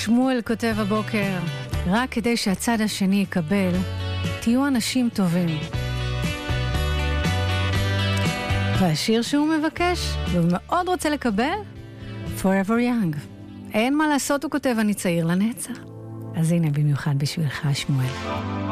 שמואל כותב הבוקר, רק כדי שהצד השני יקבל, תהיו אנשים טובים. והשיר שהוא מבקש, והוא מאוד רוצה לקבל, Forever Young. אין מה לעשות, הוא כותב, אני צעיר לנצח. אז הנה במיוחד בשבילך, שמואל.